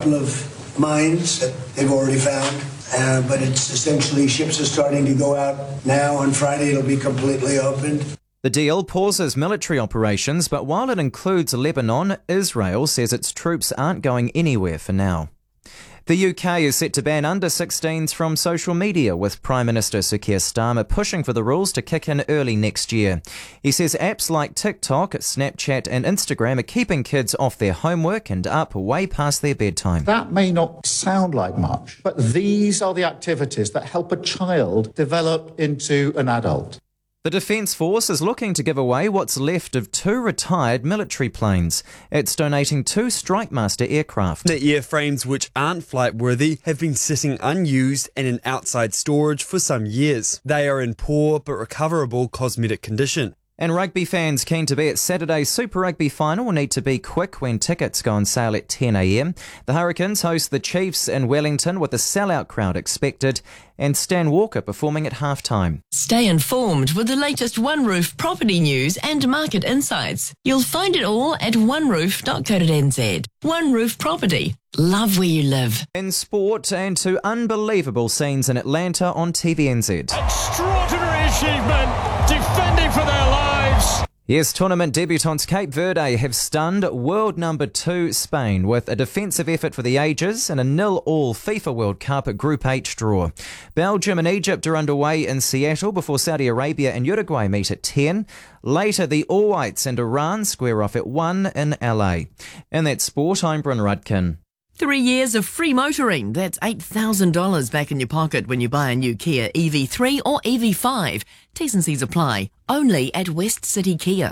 couple of mines that they've already found. But it's essentially ships are starting to go out now. On Friday, it'll be completely opened. The deal pauses military operations, but while it includes Lebanon, Israel says its troops aren't going anywhere for now. The UK is set to ban under-16s from social media, with Prime Minister Sir Keir Starmer pushing for the rules to kick in early next year. He says apps like TikTok, Snapchat and Instagram are keeping kids off their homework and up way past their bedtime. That may not sound like much, but these are the activities that help a child develop into an adult. The Defence Force is looking to give away what's left of 2 retired military planes. It's donating 2 Strikemaster aircraft. The airframes, which aren't flight-worthy, have been sitting unused and in outside storage for some years. They are in poor but recoverable cosmetic condition. And rugby fans keen to be at Saturday's Super Rugby final will need to be quick when tickets go on sale at 10 a.m. The Hurricanes host the Chiefs in Wellington with a sellout crowd expected, and Stan Walker performing at halftime. Stay informed with the latest One Roof property news and market insights. You'll find it all at oneroof.co.nz. One Roof Property. Love where you live. In sport, and to unbelievable scenes in Atlanta on TVNZ. Extraordinary achievement, defending for their lives. Yes, tournament debutants Cape Verde have stunned world number 2 Spain with a defensive effort for the ages and a 0-0 FIFA World Cup Group H draw. Belgium and Egypt are underway in Seattle before Saudi Arabia and Uruguay meet at 10. Later, the All Whites and Iran square off at 1 in LA. In that sport, I'm Bryn Rudkin. 3 years of free motoring. That's $8,000 back in your pocket when you buy a new Kia EV3 or EV5. T's and C's apply. Only at West City Kia.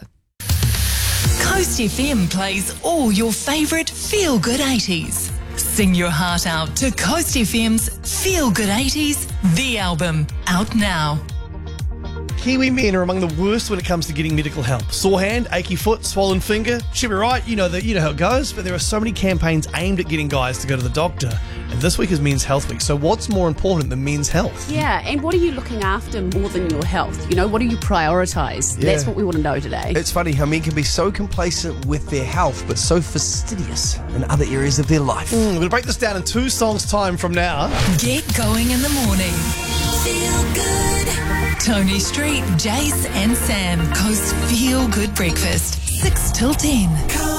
Coast FM plays all your favourite feel-good 80s. Sing your heart out to Coast FM's Feel Good 80s, the album, out now. Kiwi men are among the worst when it comes to getting medical help. Sore hand, achy foot, swollen finger. Should be right, you know how it goes, but there are so many campaigns aimed at getting guys to go to the doctor. And this week is Men's Health Week, so what's more important than men's health? Yeah, and what are you looking after more than your health? You know, what do you prioritise? Yeah. That's what we want to know today. It's funny how men can be so complacent with their health, but so fastidious in other areas of their life. We're going to break this down in 2 songs' time from now. Get going in the morning. Feel good. Tony Street, Jace and Sam. Coast Feel Good Breakfast. 6 till 10.